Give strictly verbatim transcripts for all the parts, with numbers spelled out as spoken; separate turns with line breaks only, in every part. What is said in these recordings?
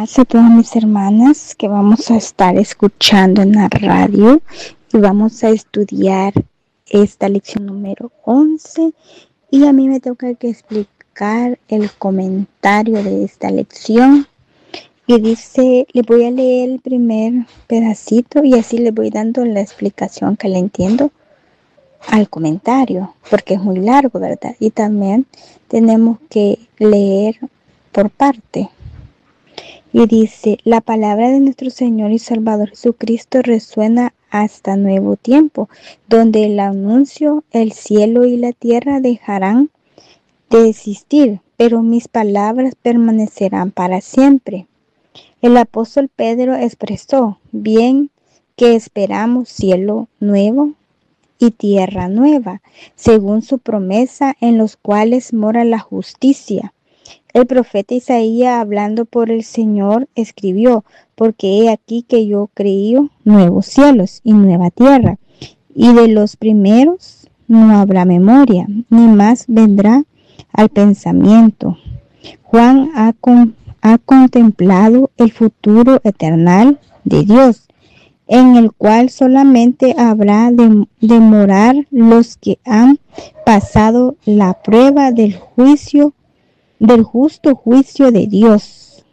paz a todas mis hermanas que vamos a estar escuchando en la radio y vamos a estudiar esta lección número once y a mí me toca que explicar el comentario de esta lección y dice, le voy a leer el primer pedacito y así le voy dando la explicación que le entiendo al comentario porque es muy largo, ¿verdad? Y también tenemos que leer por parte. Y dice, la palabra de nuestro Señor y Salvador Jesucristo resuena hasta nuevo tiempo, donde el anuncio, el cielo y la tierra dejarán de existir, pero mis palabras permanecerán para siempre. El apóstol Pedro expresó, bien que esperamos cielo nuevo y tierra nueva, según su promesa, en los cuales mora la justicia. El profeta Isaías, hablando por el Señor, escribió, porque he aquí que yo creí nuevos cielos y nueva tierra, y de los primeros no habrá memoria, ni más vendrá al pensamiento. Juan ha, con, ha contemplado el futuro eterno de Dios, en el cual solamente habrá de, de morar los que han pasado la prueba del juicio del justo juicio de Dios.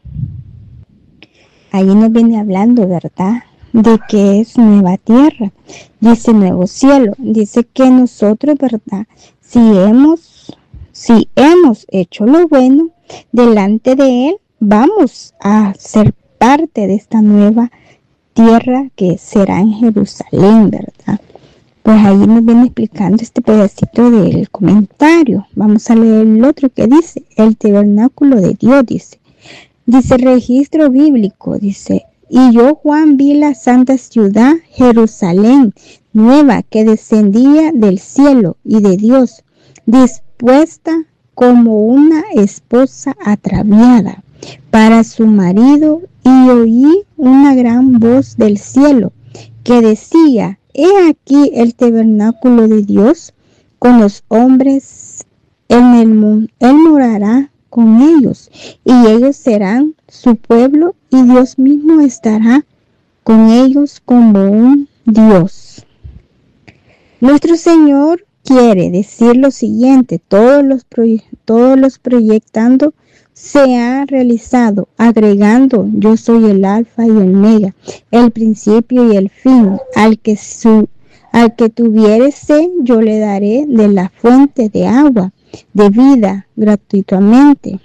Ahí nos viene hablando, ¿verdad?, de que es nueva tierra, dice nuevo cielo, dice que nosotros, ¿verdad?, si hemos, si hemos hecho lo bueno delante de Él, vamos a ser parte de esta nueva tierra que será en Jerusalén, ¿verdad? Pues ahí nos viene explicando este pedacito del comentario. Vamos a leer el otro que dice, el tabernáculo de Dios, dice. Dice registro bíblico, dice, y yo Juan vi la santa ciudad, Jerusalén, nueva, que descendía del cielo y de Dios, dispuesta como una esposa ataviada para su marido, y oí una gran voz del cielo que decía, he aquí el tabernáculo de Dios con los hombres, en el mundo, Él morará con ellos, y ellos serán su pueblo, y Dios mismo estará con ellos como un Dios. Nuestro Señor quiere decir lo siguiente, todos los, proye- todos los proyectando se ha realizado, agregando, yo soy el alfa y el omega, el principio y el fin, al que su, al que tuviere sed, yo le daré de la fuente de agua, de vida, gratuitamente.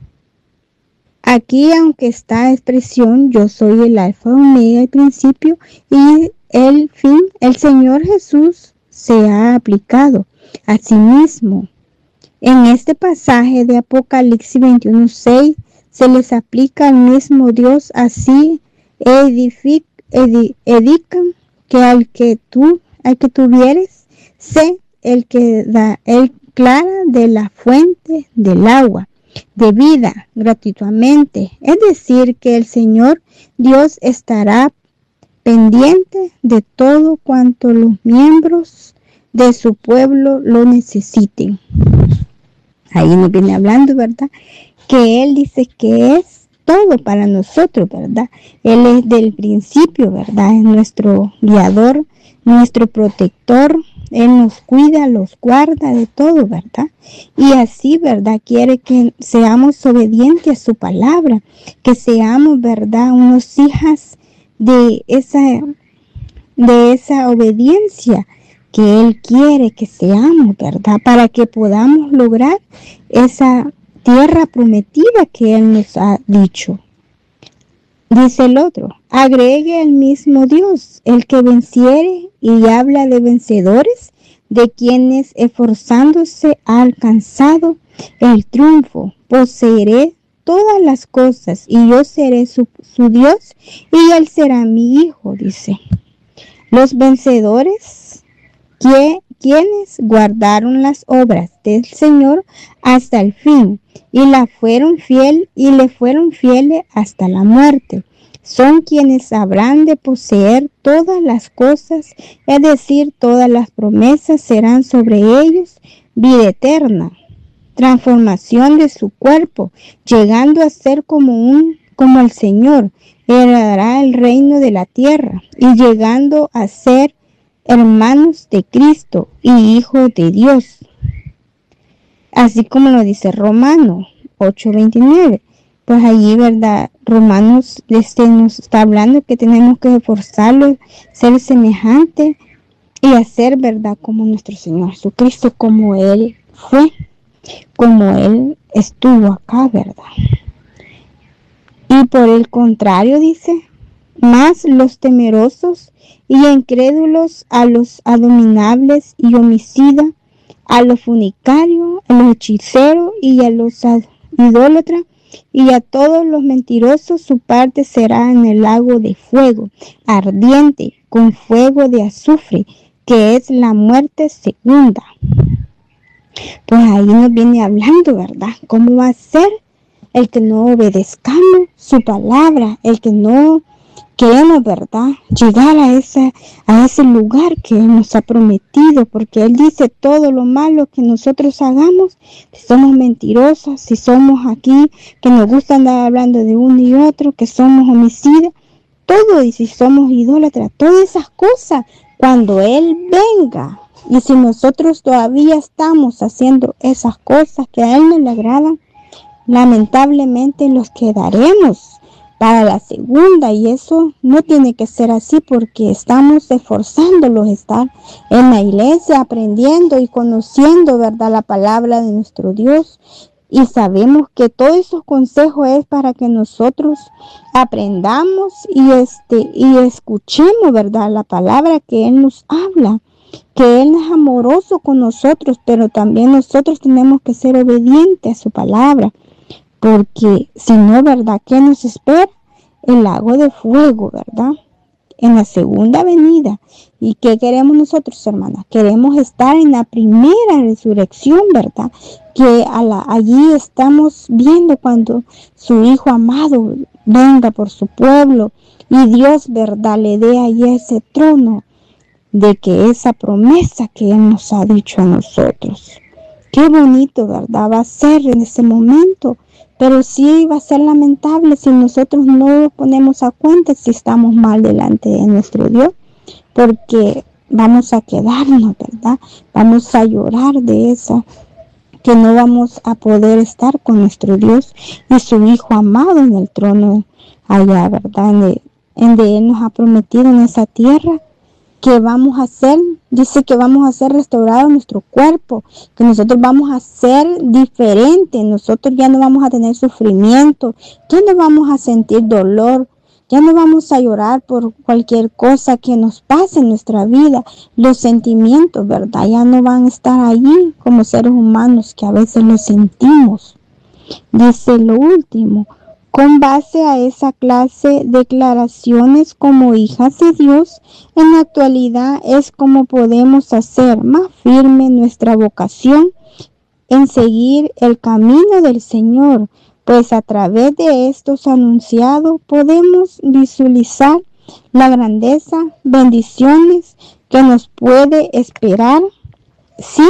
Aquí, aunque está expresión, yo soy el alfa, omega, el principio y el fin, el Señor Jesús se ha aplicado a sí mismo. En este pasaje de Apocalipsis veintiuno seis se les aplica al mismo Dios, así edific, edi, edican que al que tú, al que tuvieres, sé el que da el clara de la fuente del agua, de vida, gratuitamente. Es decir, que el Señor Dios estará pendiente de todo cuanto los miembros de su pueblo lo necesiten. Ahí nos viene hablando, ¿verdad?, que Él dice que es todo para nosotros, ¿verdad? Él es del principio, ¿verdad? Es nuestro guiador, nuestro protector. Él nos cuida, los guarda de todo, ¿verdad? Y así, ¿verdad?, quiere que seamos obedientes a su palabra, que seamos, ¿verdad?, unos hijas de esa, de esa obediencia que Él quiere que seamos, ¿verdad?, para que podamos lograr esa tierra prometida que Él nos ha dicho. Dice el otro, agregue el mismo Dios, el que venciere, y habla de vencedores, de quienes esforzándose ha alcanzado el triunfo. Poseeré todas las cosas y yo seré su, su Dios y Él será mi hijo, dice. Los vencedores que quienes guardaron las obras del Señor hasta el fin y la fueron fiel y le fueron fieles hasta la muerte, son quienes habrán de poseer todas las cosas, es decir, todas las promesas serán sobre ellos, vida eterna, transformación de su cuerpo, llegando a ser como un como el Señor, heredará el reino de la tierra y llegando a ser hermanos de Cristo y hijos de Dios. Así como lo dice Romanos ocho veintinueve. Pues allí, ¿verdad? Romanos este, nos está hablando que tenemos que esforzarnos, ser semejantes y hacer, ¿verdad? Como nuestro Señor Jesucristo, como Él fue, como Él estuvo acá, ¿verdad? Y por el contrario, dice, más los temerosos y incrédulos, a los abominables y homicidas, a los funicarios, a los hechiceros y a los idólatras, y a todos los mentirosos, su parte será en el lago de fuego, ardiente, con fuego de azufre, que es la muerte segunda. Pues ahí nos viene hablando, ¿verdad? ¿Cómo va a ser el que no obedezcamos su palabra, el que no queremos, ¿verdad?, llegar a ese, a ese lugar que Él nos ha prometido? Porque Él dice todo lo malo que nosotros hagamos, si somos mentirosas, si somos aquí, que nos gusta andar hablando de uno y otro, que somos homicidas, todo, y si somos idólatras, todas esas cosas, cuando Él venga, y si nosotros todavía estamos haciendo esas cosas que a Él no le agradan, lamentablemente los quedaremos para la segunda, y eso no tiene que ser así, porque estamos esforzándolos a estar en la iglesia, aprendiendo y conociendo, ¿verdad?, la palabra de nuestro Dios, y sabemos que todos esos consejos es para que nosotros aprendamos y este y escuchemos, ¿verdad?, la palabra que Él nos habla, que Él es amoroso con nosotros, pero también nosotros tenemos que ser obedientes a su palabra. Porque si no, ¿verdad?, ¿qué nos espera? El lago de fuego, ¿verdad?, en la segunda venida. ¿Y qué queremos nosotros, hermanas? Queremos estar en la primera resurrección, ¿verdad? Que a la, allí estamos viendo cuando su Hijo amado venga por su pueblo y Dios, ¿verdad?, le dé allí ese trono de que esa promesa que Él nos ha dicho a nosotros. Qué bonito, ¿verdad?, va a ser en ese momento. Pero sí va a ser lamentable si nosotros no ponemos a cuenta si estamos mal delante de nuestro Dios, porque vamos a quedarnos, ¿verdad? Vamos a llorar de eso, que no vamos a poder estar con nuestro Dios y su Hijo amado en el trono allá, ¿verdad? En de, en de Él nos ha prometido en esa tierra que vamos a ser, dice que vamos a ser restaurados nuestro cuerpo, que nosotros vamos a ser diferentes, nosotros ya no vamos a tener sufrimiento, ya no vamos a sentir dolor, ya no vamos a llorar por cualquier cosa que nos pase en nuestra vida. Los sentimientos, ¿verdad?, ya no van a estar allí como seres humanos que a veces los sentimos. Dice lo último: con base a esa clase de declaraciones como hijas de Dios, en la actualidad es como podemos hacer más firme nuestra vocación en seguir el camino del Señor, pues a través de estos anunciados podemos visualizar la grandeza, bendiciones que nos puede esperar si,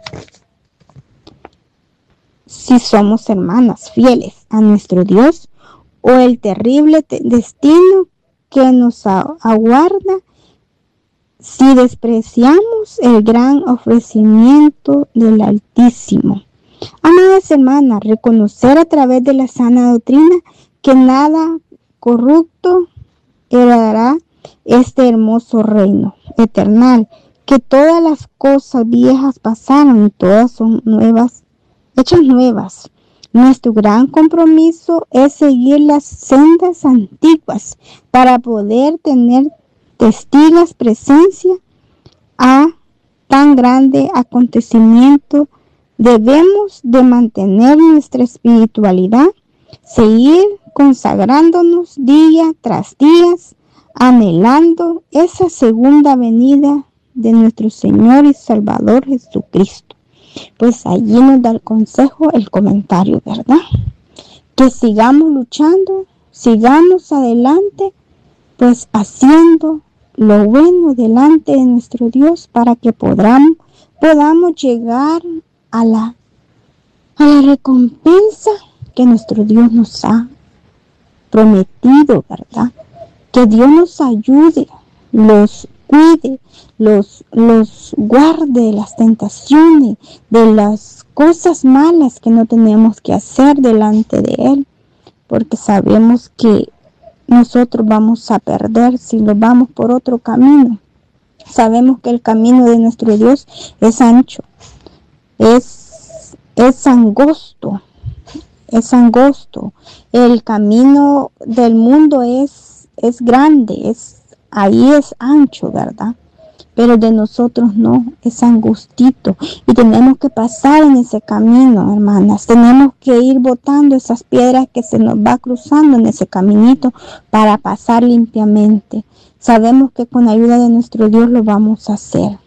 si somos hermanas fieles a nuestro Dios, o el terrible te- destino que nos a- aguarda si despreciamos el gran ofrecimiento del Altísimo. Amadas hermanas, reconocer a través de la sana doctrina que nada corrupto heredará este hermoso reino eterno, que todas las cosas viejas pasaron y todas son nuevas, hechas nuevas. Nuestro gran compromiso es seguir las sendas antiguas para poder tener testigos presencia a tan grande acontecimiento. Debemos de mantener nuestra espiritualidad, seguir consagrándonos día tras día, anhelando esa segunda venida de nuestro Señor y Salvador Jesucristo. Pues allí nos da el consejo, el comentario, ¿verdad? Que sigamos luchando, sigamos adelante, pues haciendo lo bueno delante de nuestro Dios para que podamos, podamos llegar a la, a la recompensa que nuestro Dios nos ha prometido, ¿verdad? Que Dios nos ayude, los cuide, los, los guarde de las tentaciones, de las cosas malas que no tenemos que hacer delante de Él, porque sabemos que nosotros vamos a perder si lo vamos por otro camino. Sabemos que el camino de nuestro Dios es ancho, es, es angosto, es angosto. El camino del mundo es, es grande, es, ahí es ancho, ¿verdad? Pero de nosotros no, es angustito. Y tenemos que pasar en ese camino, hermanas. Tenemos que ir botando esas piedras que se nos va cruzando en ese caminito para pasar limpiamente. Sabemos que con la ayuda de nuestro Dios lo vamos a hacer.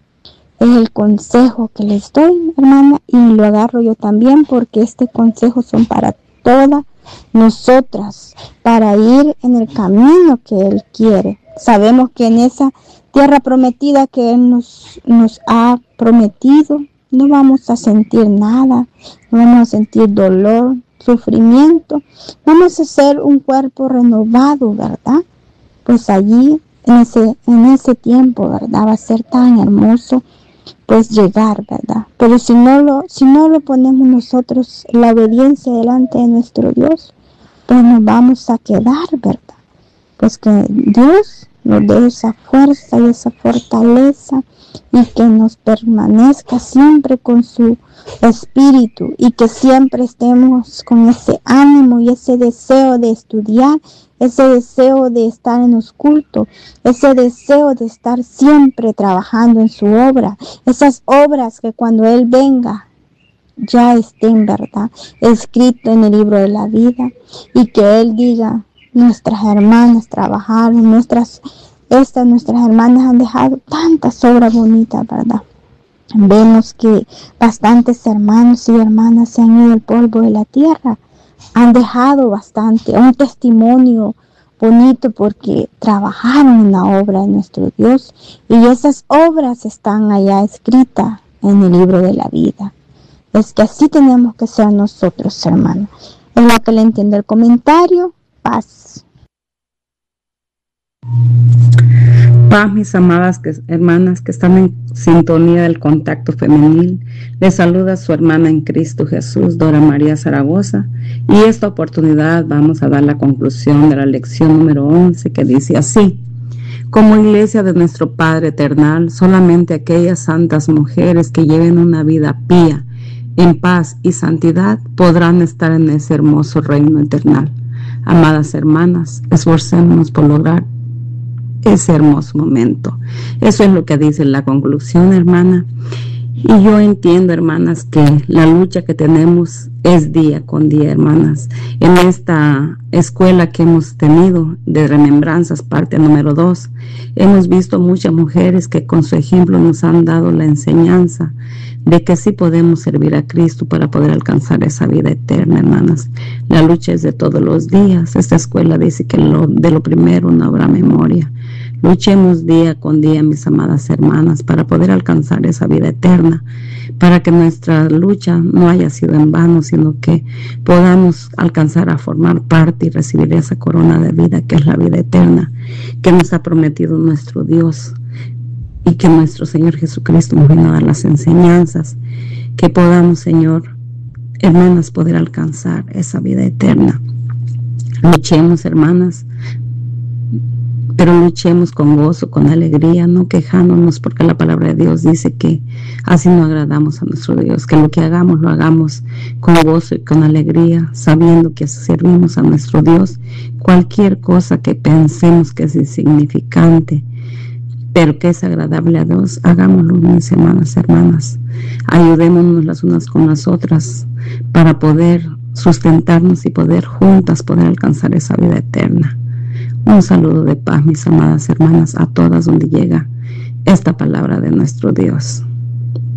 Es el consejo que les doy, hermana, y lo agarro yo también, porque este consejo son para todas nosotras, para ir en el camino que Él quiere. Sabemos que en esa tierra prometida que Él nos, nos ha prometido, no vamos a sentir nada, no vamos a sentir dolor, sufrimiento, vamos a ser un cuerpo renovado, ¿verdad? Pues allí, en ese, en ese tiempo, ¿verdad? Va a ser tan hermoso, pues llegar, ¿verdad? Pero si no lo, si no lo ponemos nosotros, la obediencia delante de nuestro Dios, pues nos vamos a quedar, ¿verdad? Pues que Dios nos dé esa fuerza y esa fortaleza, y que nos permanezca siempre con su espíritu, y que siempre estemos con ese ánimo y ese deseo de estudiar, ese deseo de estar en los cultos, ese deseo de estar siempre trabajando en su obra, esas obras que cuando Él venga ya estén, ¿verdad?, escrito en el libro de la vida, y que Él diga: nuestras hermanas trabajaron, nuestras, estas nuestras hermanas han dejado tantas obras bonitas, ¿verdad? Vemos que bastantes hermanos y hermanas se han ido al polvo de la tierra, han dejado bastante, un testimonio bonito, porque trabajaron en la obra de nuestro Dios, y esas obras están allá escritas en el libro de la vida. Es que así tenemos que ser nosotros, hermanos. Es lo que le entiendo el comentario. Paz.
Paz, mis amadas que, hermanas que están en sintonía del contacto femenil. Les saluda su hermana en Cristo Jesús, Dora María Zaragoza, y esta oportunidad vamos a dar la conclusión de la lección número once, que dice así: como iglesia de nuestro Padre Eternal, solamente aquellas santas mujeres que lleven una vida pía, en paz y santidad, podrán estar en ese hermoso reino eternal. Amadas hermanas, esforcémonos por lograr ese hermoso momento. Eso es lo que dice la conclusión, hermana. Y yo entiendo, hermanas, que la lucha que tenemos es día con día, hermanas. En esta escuela que hemos tenido de remembranzas, parte número dos, hemos visto muchas mujeres que con su ejemplo nos han dado la enseñanza de que sí podemos servir a Cristo para poder alcanzar esa vida eterna, hermanas. La lucha es de todos los días. Esta escuela dice que lo, de lo primero no habrá memoria. Luchemos día con día, mis amadas hermanas, para poder alcanzar esa vida eterna, para que nuestra lucha no haya sido en vano, sino que podamos alcanzar a formar parte y recibir esa corona de vida, que es la vida eterna, que nos ha prometido nuestro Dios, y que nuestro Señor Jesucristo nos vino a dar las enseñanzas, que podamos, Señor, hermanas, poder alcanzar esa vida eterna. Luchemos, hermanas, pero luchemos con gozo, con alegría, no quejándonos, porque la palabra de Dios dice que así no agradamos a nuestro Dios, que lo que hagamos lo hagamos con gozo y con alegría, sabiendo que servimos a nuestro Dios. Cualquier cosa que pensemos que es insignificante, pero que es agradable a Dios, hagámoslo, mis hermanas, hermanas. Ayudémonos las unas con las otras para poder sustentarnos y poder juntas poder alcanzar esa vida eterna. Un saludo de paz, mis amadas hermanas, a todas donde llega esta palabra de nuestro Dios.